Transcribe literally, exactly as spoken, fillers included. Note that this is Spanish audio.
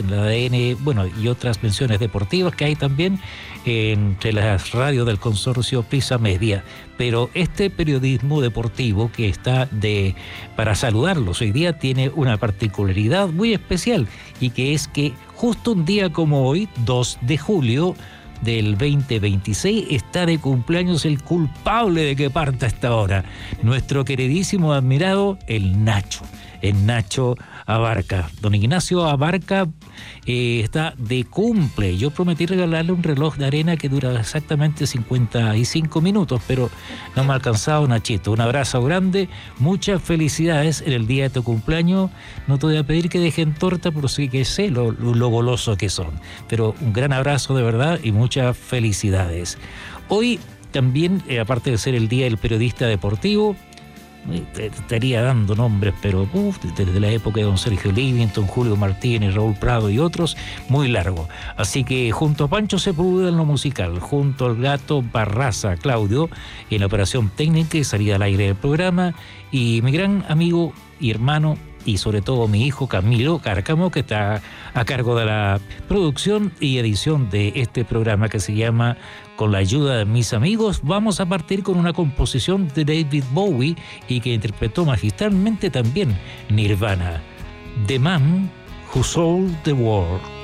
la A D N, bueno, y otras menciones deportivas que hay también entre las radios del consorcio Prisa Media. Pero este periodismo deportivo que está de para saludarlos hoy día tiene una particularidad muy especial, y que es que justo un día como hoy, dos de julio del veinte veintiséis, está de cumpleaños el culpable de que parta a esta hora, nuestro queridísimo admirado, el Nacho, el Nacho Abarca. Don Ignacio Abarca eh, está de cumple. Yo prometí regalarle un reloj de arena que dura exactamente cincuenta y cinco minutos, pero no me ha alcanzado, Nachito. Un abrazo grande, muchas felicidades en el día de tu cumpleaños. No te voy a pedir que dejen torta, por sí que sé lo, lo goloso que son, pero un gran abrazo de verdad y muchas felicidades. Hoy también, eh, aparte de ser el Día del Periodista Deportivo, estaría dando nombres, pero uf, desde la época de don Sergio Livington, Julio Martínez, Raúl Prado y otros, muy largo. Así que junto a Pancho Sepúlveda en lo musical, junto al gato Barraza, Claudio, en la operación técnica y salida al aire del programa, y mi gran amigo y hermano, y sobre todo mi hijo Camilo Cárcamo, que está a cargo de la producción y edición de este programa que se llama Con la ayuda de mis amigos. Vamos a partir con una composición de David Bowie y que interpretó magistralmente también Nirvana, The Man Who Sold the World.